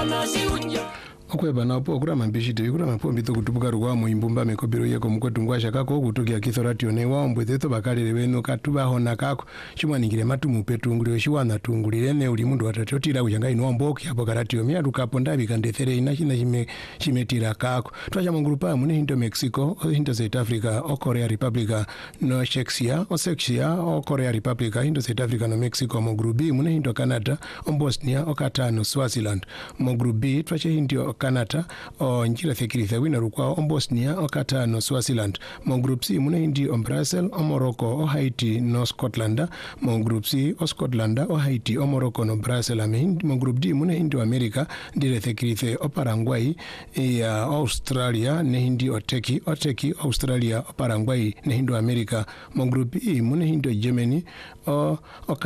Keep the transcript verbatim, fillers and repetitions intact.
Okweba na po kura mambishite bikura mapo mbito kutubuka rwa mu imbumba mekobero yeko mukotungwa shakako kutukia kithoratio ne wa ombweteto bakalire beno katuba hona kako chimwaningire matumu petungulire shiwana tungulire ne uli mundu watatotira kujanga ino mboki hapo karatio mia dukapo ndabi kandethere ina china chime chimetira kako twacha mungrupa mune hindo Mexico hindo South Africa o Korea Republic no Czechia o Czechia o Korea Republic hindo South Africa no Mexico mo grubi mune hindo Canada o Bosnia o Katano Swaziland mo grubi twacha hindo Canada o njira thekiriza wina rukwa o Bosnia o Katano Swaziland mo group C mune hindi o Brazil o Morocco o Haiti no Scotland mo group C o Scotland o Haiti o Morocco no Brazil ame mo group D mune hindi o America ndire thekirize o Paraguay ya Australia ne hindi o Turkey o Turkey Australia o Paraguay ne hindi o America mo group E mune hindi o Germany o, o